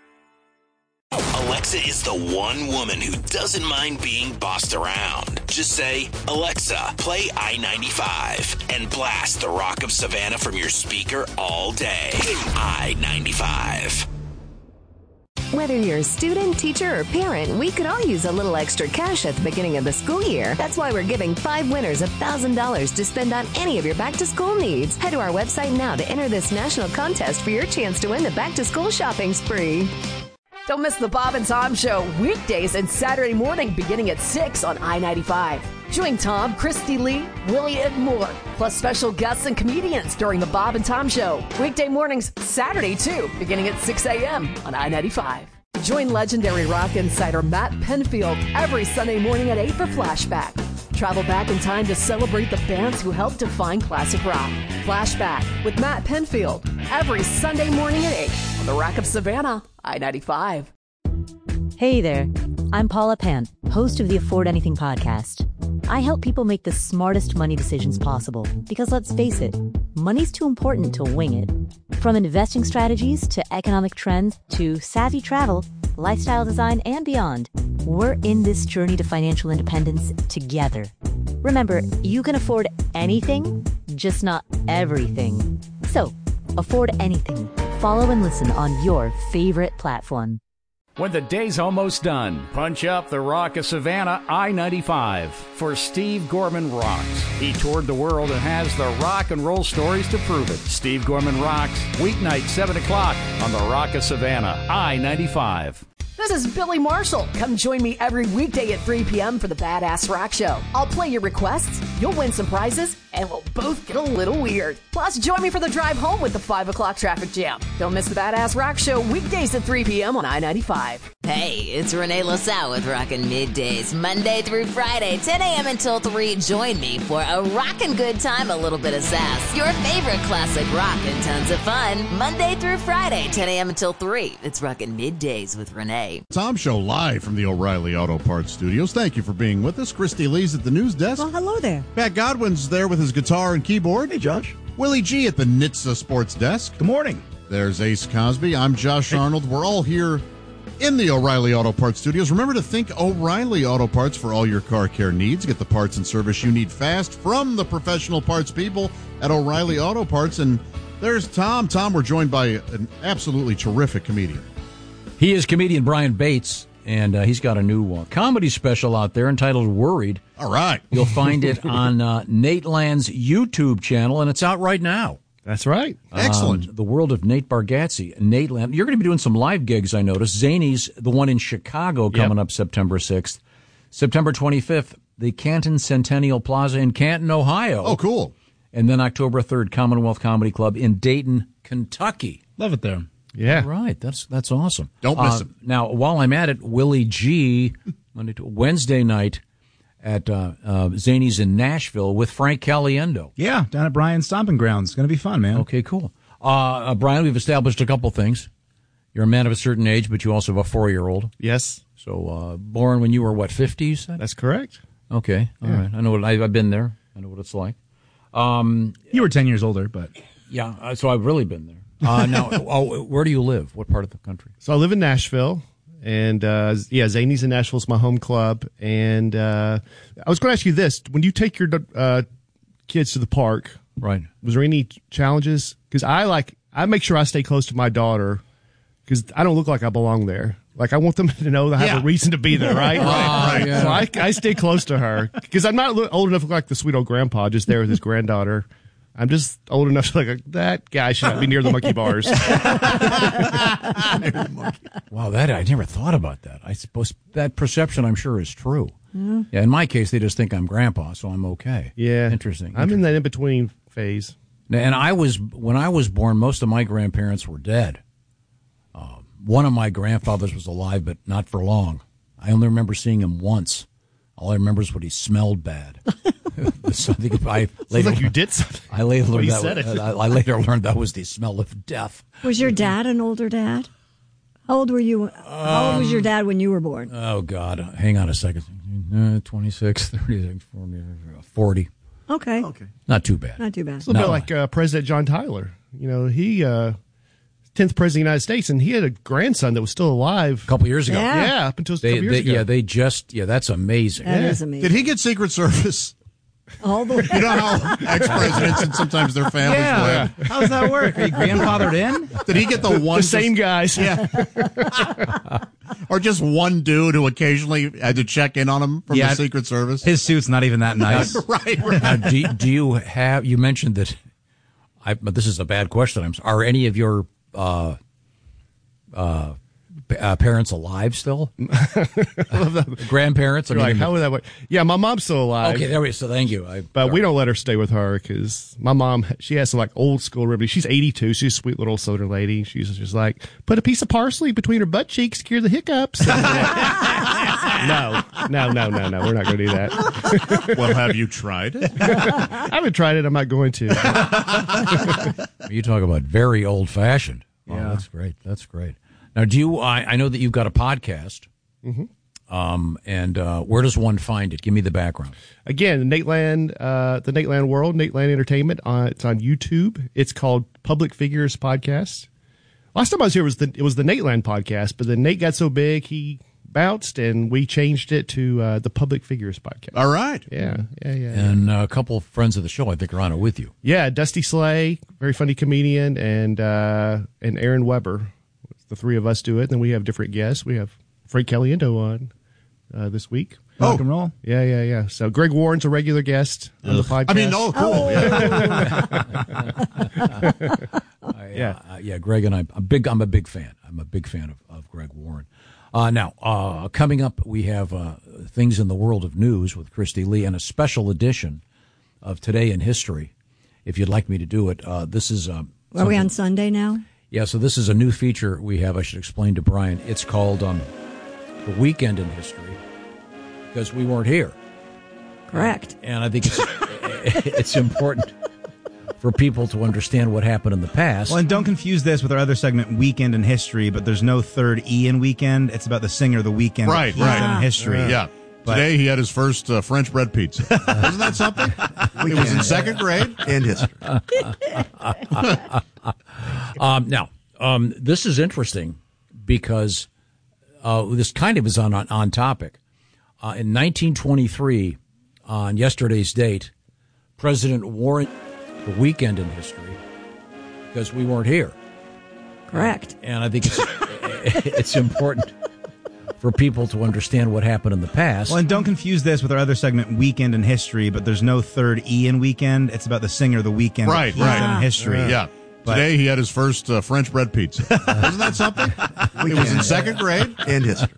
Alexa is the one woman who doesn't mind being bossed around. Just say, Alexa, play I-95 and blast the Rock of Savannah from your speaker all day. I-95. Whether you're a student, teacher, or parent, we could all use a little extra cash at the beginning of the school year. That's why we're giving 5 winners $1,000 to spend on any of your back-to-school needs. Head to our website now to enter this national contest for your chance to win the back-to-school shopping spree. Don't miss the Bob and Tom Show weekdays and Saturday morning beginning at 6 on I-95. Join Tom, Christy Lee, Willie, and more, plus special guests and comedians during the Bob and Tom Show. Weekday mornings, Saturday too, beginning at 6 a.m. on I-95. Join legendary rock insider Matt Penfield every Sunday morning at 8 for Flashback. Travel back in time to celebrate the bands who helped define classic rock. Flashback with Matt Penfield every Sunday morning at 8 on the Rock of Savannah, I-95. Hey there, I'm Paula Pant, host of the Afford Anything podcast. I help people make the smartest money decisions possible because, let's face it, money's too important to wing it. From investing strategies to economic trends to savvy travel, lifestyle design, and beyond, we're in this journey to financial independence together. Remember, you can afford anything, just not everything. So, afford anything. Follow and listen on your favorite platform. When the day's almost done, punch up the Rock of Savannah I-95 for Steve Gorman Rocks. He toured the world and has the rock and roll stories to prove it. Steve Gorman Rocks, weeknight 7 o'clock on the Rock of Savannah I-95. This is Billy Marshall. Come join me every weekday at 3 p.m. for the Badass Rock Show. I'll play your requests, you'll win some prizes, and we'll both get a little weird. Plus, join me for the drive home with the 5 o'clock traffic jam. Don't miss the Badass Rock Show weekdays at 3 p.m. on I-95. Hey, it's Renee LaSalle with Rockin' Middays, Monday through Friday, 10 a.m. until 3. Join me for a rockin' good time, a little bit of sass. Your favorite classic rock and tons of fun. Monday through Friday, 10 a.m. until 3. It's Rockin' Middays with Renee. Tom Show live from the O'Reilly Auto Parts Studios. Thank you for being with us. Christy Lee's at the news desk. Well, hello there. Pat Godwin's there with his guitar and keyboard. Hey, Josh. Willie G at the NHTSA Sports Desk. Good morning. There's Ace Cosby. I'm Josh Arnold. We're all here in the O'Reilly Auto Parts Studios. Remember to think O'Reilly Auto Parts for all your car care needs. Get the parts and service you need fast from the professional parts people at O'Reilly Auto Parts. And there's Tom. Tom, we're joined by an absolutely terrific comedian. He is comedian Brian Bates, and he's got a new comedy special out there entitled Worried. All right. You'll find it on Nate Land's YouTube channel, and it's out right now. That's right. Excellent. The world of Nate Bargatze. Nate Land. You're going to be doing some live gigs, I noticed. Zany's, the one in Chicago, coming up September 6th. September 25th, the Canton Centennial Plaza in Canton, Ohio. Oh, cool. And then October 3rd, Commonwealth Comedy Club in Dayton, Kentucky. Love it there. Yeah. Right. That's awesome. Don't miss it. Now, while I'm at it, Willie G, Wednesday night at Zany's in Nashville with Frank Caliendo. Yeah, down at Brian's Stomping Grounds. It's going to be fun, man. Okay, cool. Brian, we've established a couple things. You're a man of a certain age, but you also have a 4-year-old. Yes. So, born when you were, what, 50, you said? That's correct. Okay. All right. I know what I've been there. I know what it's like. You were 10 years older, but... Yeah, so I've really been there. Now, where do you live? What part of the country? So I live in Nashville, and Zany's in Nashville is my home club. And I was going to ask you this: when you take your kids to the park, right? Was there any challenges? Because I make sure I stay close to my daughter because I don't look like I belong there. Like I want them to know that I have a reason to be there, right? Right. Yeah. So I stay close to her because I'm not old enough to look like the sweet old grandpa just there with his granddaughter. I'm just old enough to like that guy should not be near the monkey bars. Wow, I never thought about that. I suppose that perception, I'm sure, is true. Mm-hmm. Yeah, in my case, they just think I'm grandpa, so I'm okay. Yeah, interesting. I'm in that in between phase. And when I was born, most of my grandparents were dead. One of my grandfathers was alive, but not for long. I only remember seeing him once. All I remember is what he smelled bad. You did something. I later learned that was the smell of death. Was your dad an older dad? How old were you? How old was your dad when you were born? Oh, God. Hang on a second. 26, 36, 40. Okay. Not too bad. Not too bad. It's a little bit like President John Tyler. You know, he 10th president of the United States, and he had a grandson that was still alive a couple years ago. Yeah, up until a couple years ago. Yeah, that's amazing. That is amazing. Did he get Secret Service? All the way. You know how ex-presidents and sometimes their families live? How does that work? Are you grandfathered in? Did he get the same guys? Yeah. Or just one dude who occasionally had to check in on him from the Secret Service? His suit's not even that nice. Right. Now, do you have, you mentioned that, but this is a bad question. Are any of your parents alive still? Grandparents? How would that work? Yeah, my mom's still alive. Okay, there we go. So thank you. But we don't let her stay with her because my mom, she has some like old school remedy. She's 82. She's a sweet little Southern lady. She's just like, put a piece of parsley between her butt cheeks to cure the hiccups. No. We're not going to do that. Well, have you tried it? I haven't tried it. I'm not going to. You talk about very old-fashioned. Oh, Yeah. that's great. That's great. Now, do you? I know that you've got a podcast. Mm-hmm. And where does one find it? Give me the background. Again, Nateland, the Nateland World, Nateland Entertainment. It's on YouTube. It's called Public Figures Podcast. Last time I was here, it was the Nateland podcast, but then Nate got so big he bounced, and we changed it to the Public Figures Podcast. All right. Yeah. And a couple of friends of the show, I think, are on it with you. Yeah, Dusty Slay, very funny comedian, and Aaron Weber. The three of us do it. Then we have different guests. We have Frank Caliendo on this week. Rock and roll. Yeah. So Greg Warren's a regular guest on the podcast. I mean, cool. Yeah, Greg and I'm a big fan. I'm a big fan of Greg Warren. Now, coming up, we have Things in the World of News with Christy Lee and a special edition of Today in History. If you'd like me to do it, this is. Are we on Sunday now? Yeah, so this is a new feature we have. I should explain to Brian. It's called The Weekend in History, because we weren't here. Correct. And I think it's important for people to understand what happened in the past. Well, and don't confuse this with our other segment, Weekend in History, but there's no third E in Weekend. It's about the singer, The Weekend. Right. In history. Yeah. But today he had his first French bread pizza. Isn't that something? He was in second grade. In history. Now, this is interesting because this kind of is on topic. In 1923, on yesterday's date, President Warren, The Weekend in History, because we weren't here. Correct. And I think it's important for people to understand what happened in the past. Well, and don't confuse this with our other segment, Weekend in History, but there's no third E in Weekend. It's about the singer, The Weekend. Right. In history. Yeah. But today he had his first French bread pizza. Isn't that something? He was in second grade. In history.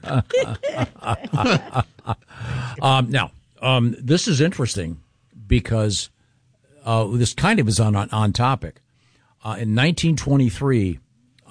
Now, this is interesting because this kind of is on topic. In 1923,